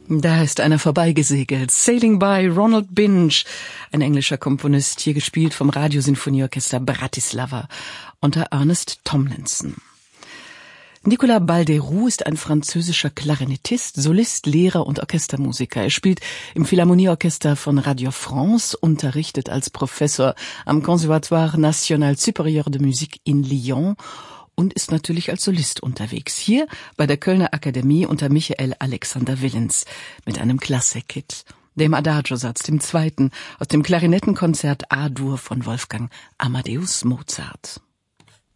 Da ist einer vorbeigesegelt. Sailing by Ronald Binge, ein englischer Komponist, hier gespielt vom Radiosinfonieorchester Bratislava unter Ernest Tomlinson. Nicolas Balderoux ist ein französischer Klarinettist, Solist, Lehrer und Orchestermusiker. Er spielt im Philharmonieorchester von Radio France, unterrichtet als Professor am Conservatoire National Supérieur de Musique in Lyon und ist natürlich als Solist unterwegs. Hier bei der Kölner Akademie unter Michael Alexander Willens mit einem Klassik-Hit, dem Adagio-Satz, dem zweiten aus dem Klarinettenkonzert A-Dur von Wolfgang Amadeus Mozart.